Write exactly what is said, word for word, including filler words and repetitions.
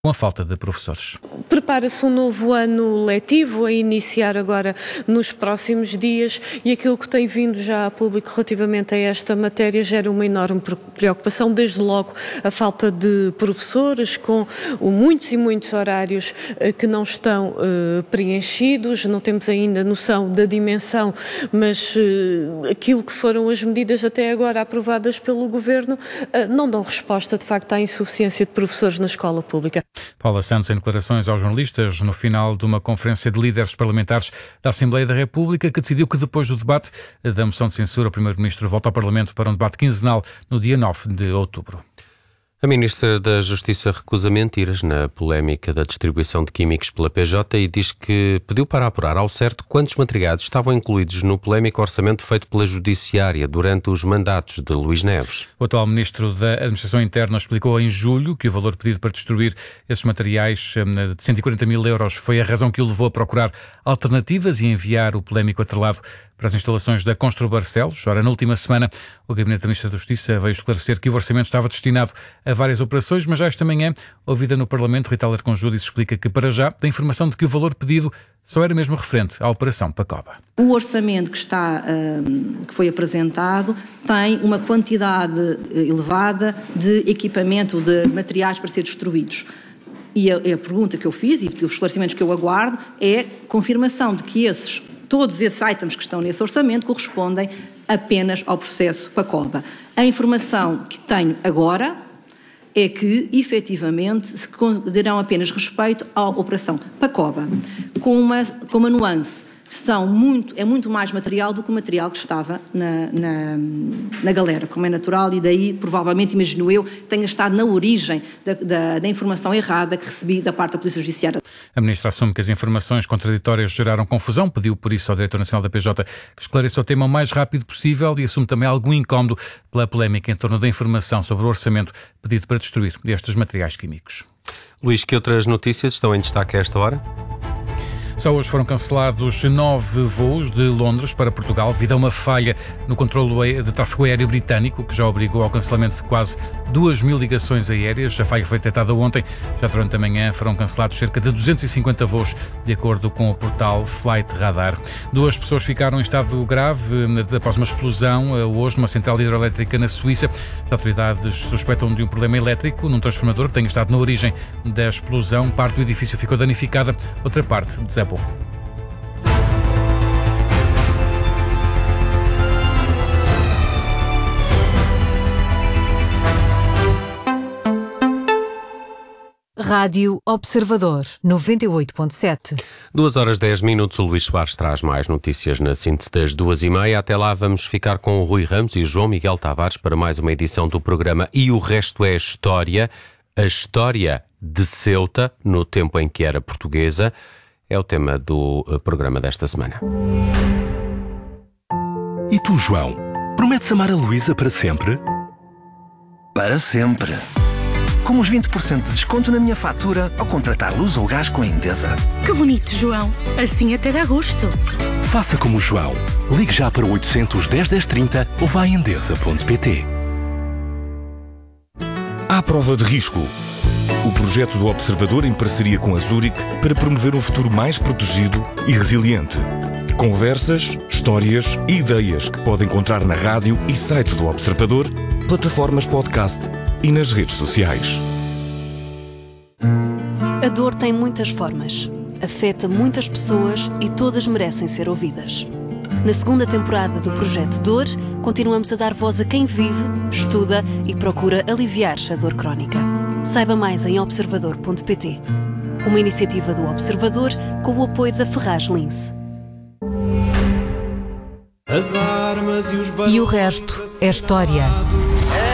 com a falta de professores. Prepara-se um novo ano letivo a iniciar agora nos próximos dias e aquilo que tem vindo já a público relativamente a esta matéria gera uma enorme preocupação, desde logo a falta de professores com muitos e muitos horários que não estão uh, preenchidos, não temos ainda noção da dimensão, mas uh, aquilo que foram as medidas até agora aprovadas pelo Governo uh, não dão resposta de facto à insuficiência de professores na escola pública. Paula Santos, em declarações aos jornalistas no final de uma conferência de líderes parlamentares da Assembleia da República, que decidiu que depois do debate da moção de censura, o Primeiro-Ministro volta ao Parlamento para um debate quinzenal no dia nove de outubro. A Ministra da Justiça recusa mentiras na polémica da distribuição de químicos pela P J e diz que pediu para apurar ao certo quantos materiais estavam incluídos no polémico orçamento feito pela Judiciária durante os mandatos de Luís Neves. O atual Ministro da Administração Interna explicou em julho que o valor pedido para destruir esses materiais de cento e quarenta mil euros foi a razão que o levou a procurar alternativas e enviar o polémico atrelado para as instalações da Constru Barcelos. Ora, na última semana, o Gabinete da Ministra da Justiça veio esclarecer que o orçamento estava destinado a várias operações, mas já esta manhã, ouvida no Parlamento, Rita Leite-Conjúdice explica que, para já, tem informação de que o valor pedido só era mesmo referente à Operação Pacoba. O orçamento que, está, que foi apresentado tem uma quantidade elevada de equipamento, de materiais para ser destruídos. E a, a pergunta que eu fiz e os esclarecimentos que eu aguardo é confirmação de que esses todos esses itens que estão nesse orçamento correspondem apenas ao processo Pacoba. A informação que tenho agora é que, efetivamente, se darão apenas respeito à operação Pacoba, com uma, com uma nuance. São muito, é muito mais material do que o material que estava na, na, na galera, como é natural, e daí, provavelmente, imagino eu, tenha estado na origem da, da, da informação errada que recebi da parte da Polícia Judiciária. A Ministra assume que as informações contraditórias geraram confusão, pediu por isso ao Diretor Nacional da P J que esclareça o tema o mais rápido possível e assume também algum incómodo pela polémica em torno da informação sobre o orçamento pedido para destruir estes materiais químicos. Luís, que outras notícias estão em destaque a esta hora? Só hoje foram cancelados nove voos de Londres para Portugal devido a uma falha no controle de tráfego aéreo britânico, que já obrigou ao cancelamento de quase duas mil ligações aéreas. A falha foi detectada ontem. Já durante a manhã foram cancelados cerca de duzentos e cinquenta voos, de acordo com o portal Flight Radar. Duas pessoas ficaram em estado grave após uma explosão hoje numa central hidroelétrica na Suíça. As autoridades suspeitam de um problema elétrico num transformador que tenha estado na origem da explosão. Parte do edifício ficou danificada, outra parte desabou. Rádio Observador, noventa e oito ponto sete. Duas horas dez minutos, o Luís Soares traz mais notícias na síntese das duas e meia. Até lá vamos ficar com o Rui Ramos e o João Miguel Tavares para mais uma edição do programa E o Resto é História. A história de Ceuta, no tempo em que era portuguesa, é o tema do programa desta semana. E tu, João, prometes amar a Luísa para sempre? Para sempre. Com os vinte por cento de desconto na minha fatura ao contratar luz ou gás com a Endesa. Que bonito, João. Assim até dá gosto. Faça como o João. Ligue já para o oitocentos, dez, dez, trinta ou vá a endesa ponto pt. À prova de risco. O projeto do Observador em parceria com a Zurich para promover um futuro mais protegido e resiliente. Conversas, histórias e ideias que pode encontrar na rádio e site do Observador, plataformas podcast e nas redes sociais. A dor tem muitas formas, afeta muitas pessoas e todas merecem ser ouvidas. Na segunda temporada do Projeto Dor, continuamos a dar voz a quem vive, estuda e procura aliviar a dor crónica. Saiba mais em observador ponto pt. Uma iniciativa do Observador com o apoio da Ferraz Lince. As armas e os E o resto é história.